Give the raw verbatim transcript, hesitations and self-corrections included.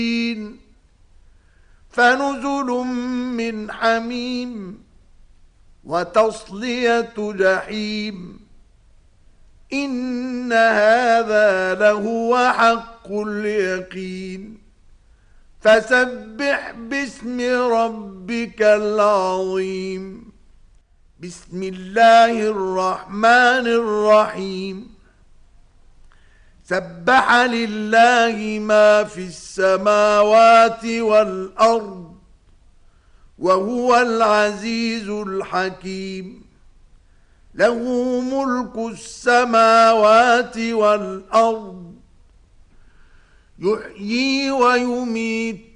فنزل من حميم وتصلية جحيم إن هذا لهو حق اليقين فسبح باسم ربك العظيم بسم الله الرحمن الرحيم سبح لله ما في السماوات والأرض وهو العزيز الحكيم له ملك السماوات والأرض يحيي ويميت